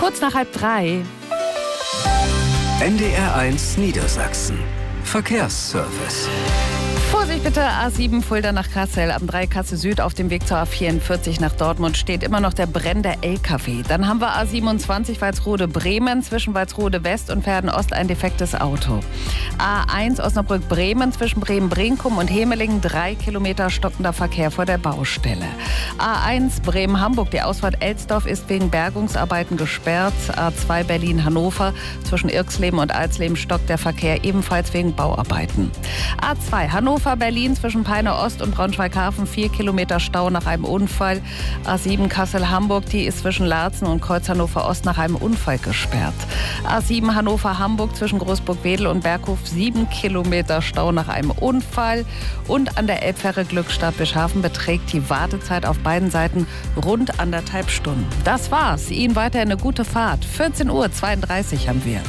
Kurz nach 2:30. NDR1 Niedersachsen. Verkehrsservice. Vorsicht bitte, A7 Fulda nach Kassel, am 3 Kassel Süd auf dem Weg zur A44 nach Dortmund steht immer noch der brennende LKW. Dann haben wir A27 Walsrode-Bremen, zwischen Walsrode West und Verden Ost ein defektes Auto. A1 Osnabrück-Bremen, zwischen Bremen-Brinkum und Hemelingen 3 Kilometer stockender Verkehr vor der Baustelle. A1 Bremen-Hamburg, die Ausfahrt Elsdorf ist wegen Bergungsarbeiten gesperrt. A2 Berlin-Hannover, zwischen Irxleben und Alsleben stockt der Verkehr ebenfalls wegen Bauarbeiten. A2 Hannover-Berlin, zwischen Peine Ost und Braunschweig-Hafen 4 Kilometer Stau nach einem Unfall. A7 Kassel-Hamburg, die ist zwischen Laatzen und Kreuz Hannover Ost nach einem Unfall gesperrt. A7 Hannover-Hamburg, zwischen Großburg-Wedel und Berghof 7 Kilometer Stau nach einem Unfall. Und an der Elbfähre Glückstadt-Bischhafen beträgt die Wartezeit auf beiden Seiten rund 1,5 Stunden. Das war's. Ihnen weiterhin eine gute Fahrt. 14:32 Uhr haben wir.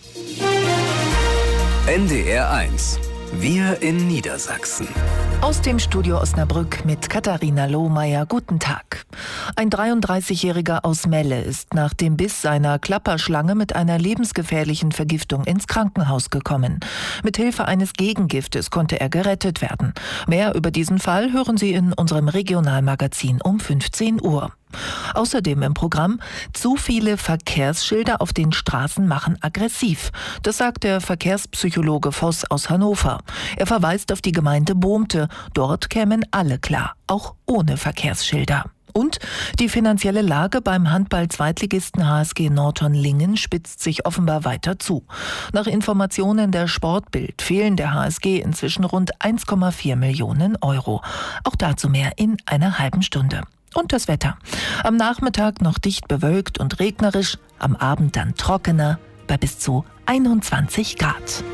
NDR1. Wir in Niedersachsen. Aus dem Studio Osnabrück mit Katharina Lohmeier. Guten Tag. Ein 33-Jähriger aus Melle ist nach dem Biss seiner Klapperschlange mit einer lebensgefährlichen Vergiftung ins Krankenhaus gekommen. Mithilfe eines Gegengiftes konnte er gerettet werden. Mehr über diesen Fall hören Sie in unserem Regionalmagazin um 15 Uhr. Außerdem im Programm: zu viele Verkehrsschilder auf den Straßen machen aggressiv. Das sagt der Verkehrspsychologe Voss aus Hannover. Er verweist auf die Gemeinde Bohmte. Dort kämen alle klar, auch ohne Verkehrsschilder. Und die finanzielle Lage beim Handball-Zweitligisten HSG Norton-Lingen spitzt sich offenbar weiter zu. Nach Informationen der Sportbild fehlen der HSG inzwischen rund 1,4 Millionen Euro. Auch dazu mehr in einer halben Stunde. Und das Wetter. Am Nachmittag noch dicht bewölkt und regnerisch, am Abend dann trockener bei bis zu 21 Grad.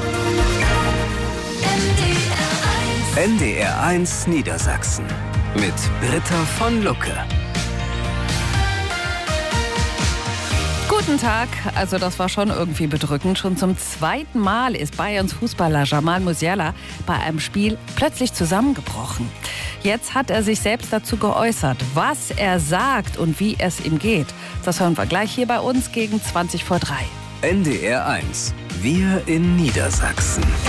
NDR1 Niedersachsen mit Britta von Lucke. Guten Tag. Also das war schon irgendwie bedrückend. Schon zum zweiten Mal ist Bayerns Fußballer Jamal Musiala bei einem Spiel plötzlich zusammengebrochen. Jetzt hat er sich selbst dazu geäußert. Was er sagt und wie es ihm geht, das hören wir gleich hier bei uns gegen 2:20 vor 3. NDR1. Wir in Niedersachsen.